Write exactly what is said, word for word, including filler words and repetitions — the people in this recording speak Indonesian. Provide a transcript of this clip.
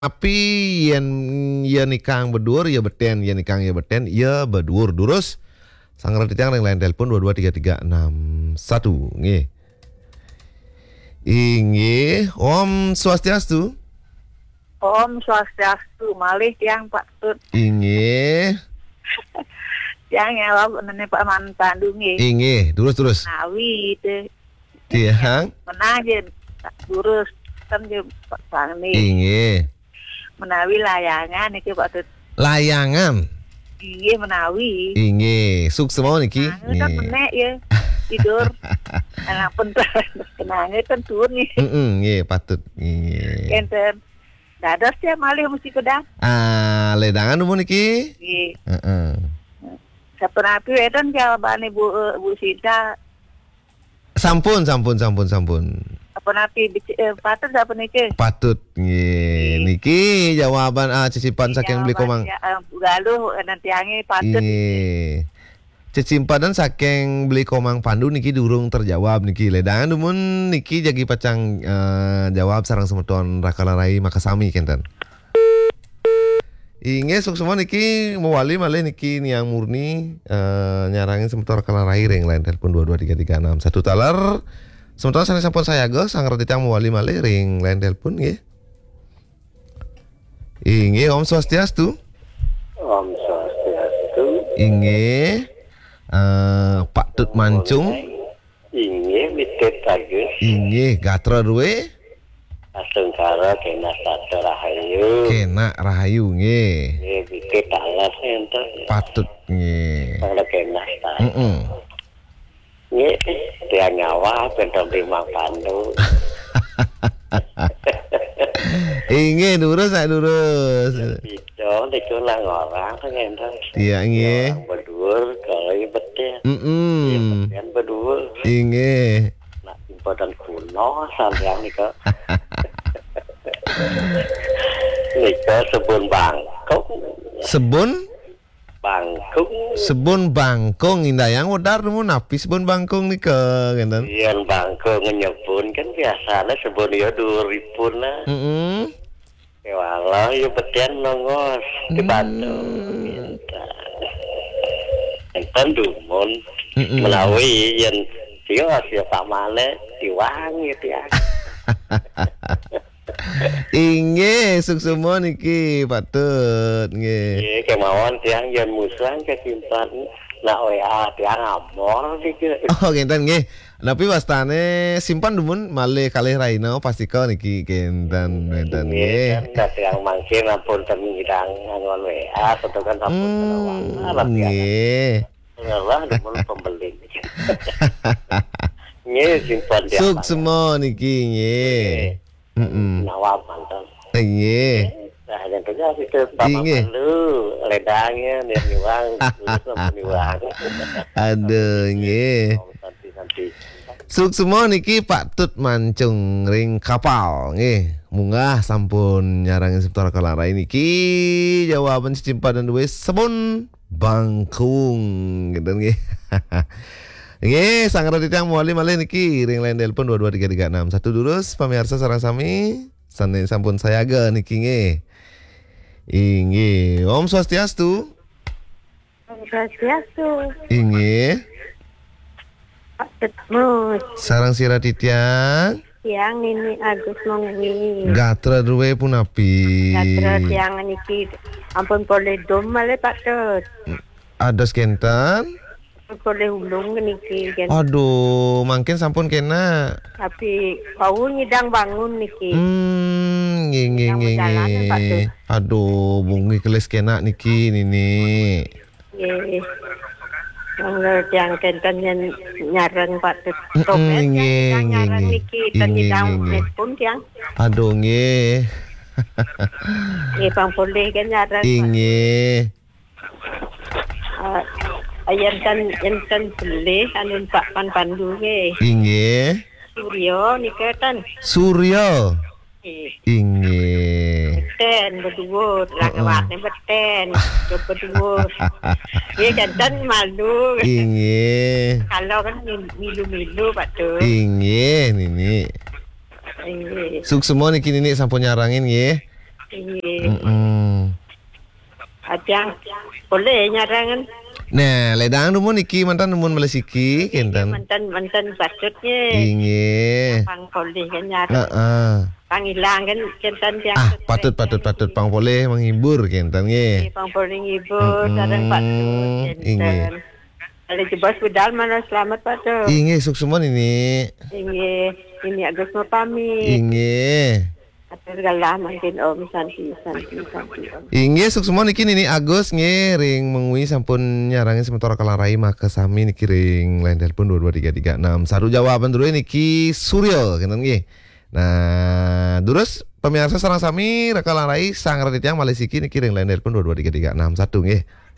Tapi yen yen ikang bedur ya beten, yen ikang ya beten ya bedur. Durus sanggar titiang yang lain telepon dua dua tiga tiga enam satu nggih. Inggih, Om Swastiastu. Om Swastiastu, malih tiang Pak Tut. Inggih. Tiang ngelap nene Pak Man Bandung nggih. Inggih, terus terus. Nawi teh. Tiang. Menah je durus kan je Pak Sani. Inggih. Menawi layangan iki Pak Tut. Layangan. Iya menawi. Inggih, sukses mau niki. Nah, kan menek ya. Tidur. Anak pentas kenange kan turun nih. Heeh, nggih patut. Nggih. Enten. Dados ya malih mesti kedang. Ah, ledangan umur niki. Nggih. Heeh. Sapenapi wedan jawabane Bu Bu Sita. Sampun, sampun, sampun, sampun. Apa napi eh, patut apa niki? Patut nggih. Niki jawaban ah cicipan saking beli komang. Ya, uh, galuh nanti ange patut. Nggih. Cicimpadan saking beli komang Pandu niki durung terjawab niki. Ledangan dumun niki jagi pacang uh, jawab sareng semeton Rakalarai Makasami kenten. Inge sok semua niki mewali malih niki niang murni uh, nyarangin semeton Rakalarai ring lain telepon dua dua tiga tiga enam satu taler. Sementara sana sampun saya go sanggar titiang mewali malih ring lain telepon nggih. Inge Om Swastiastu. Om Swastiastu. Inge uh, Pak Tut Mancung. Inge mitet bagus. Inge gatra duwe. Asungkara kena satu rahayu. Kena rahayu nggih. Inge mitet alas ente. Patut nggih. Kalau kena satu. Heeh. Inge dia nyawa pentong lima Pandu. Inge durus sak durus. Itu diculang orang kan ente. Iya nggih. Berdur kalau betul. Heeh. Yang berdur. Inge. Nak impodan kuno sampean nika. Nika sebun bangkok. Sebun Bangkung. Sebun bangkong indayang wedar mun napi sebun bangkong nika ngenten. Yang bangkung nyebun kan biasanya sebun ya duripun lah. Heeh. Ya walau ya betian nongos di Bandung. Enten dumun melalui yang dia siapa mana diwangi dia. Inge suksemo niki patut nggih. Iya kemauan tiang yang musang kesimpan nak W A tiang amor dikira. Oh genten nggih. Tapi wastane simpan dumun malih kalih raina pasti kau niki genten genten nggih. Kan tiang mangkin ampun temidang ngon W A tetukan ampun terawang. Nggih. Ngelah dumun pembeli. Nggih simpan tiang. Suksemo niki nggih. Heeh. Nawab mantan. Nggih. Nah, yang kerja sih ke bapak lu ledangnya nih niwang, sama niwang. Aduh, nggih. Suksemo niki Pak Tut Mancung ring kapal nggih. Munggah sampun nyarangin seputar Rakalarai niki jawaban cicimpadan duwe sebun bangkung gitu nggih. Nggih, sanggar titiang muali malih niki ring lain telepon dua dua tiga tiga enam satu durus pamirsa sareng sami sane sampun sayaga niki nggih. Inggih, Om Swastiastu. Om Swastiastu. Inggih. Pak Tutmus. Sarang sira titiang. Tiang ini Agus Mongwi. Gatra duwe punapi. Gatra tiang niki ampun boleh dom malih Pak Tut. Ados kenten. Boleh ulung niki kan. Aduh, mungkin sampun kena. Tapi bau ngidang bangun niki. Hmm, nggih nggih nggih nggih. Aduh, bungi keles kena niki nini. Nggih. Yang yang kenten yang nyareng Pak Tut. Nggih nggih Nyareng niki dan ngidang pun tiang. Aduh nggih. Nggih bang boleh kan nyareng. Nggih. Ayan kan enten beli anu Pak Pan Pandu nggih. Inggih. Suryo nika kan. Suryo. Inggih. Beten berdua, lagawatnya beten, berdua. Iya jantan malu. Inggih. Kalau kan milu-milu Pak Tuh. Inggih nini. Inggih. Suk semua niki nini sampun nyarangin nggih. Inggih. Mm-mm. Ajang boleh nyarangan. Nah, ledang numun iki mantan numun melesiki kinten. Mantan mantan patutnya. Inggih. Pang boleh kan nyarang. Heeh. Pangilang kan kinten tiang. Ah, patut patut patut pang boleh menghibur kinten nggih. Pang boleh ngibur sareng patut. Inggih. Kalau jebas budal mana selamat patut. Inggih suksumon ini. Inggih, ini Agus mau pamit. Inggih. Atur galah mungkin Om Santi Santi Santi Om. Inggih suksumon iki nini Agus nggih ring mengui sampun nyarangin sementara kalarai maka sami niki ring lain telepon dua dua tiga tiga enam. Satu jawaban dulu niki Suryo kinten nggih. Nah, terus pemirsa sareng sami rekalarai sang raditya Malesiki niki ring lain telepon dua dua tiga tiga enam satu nggih.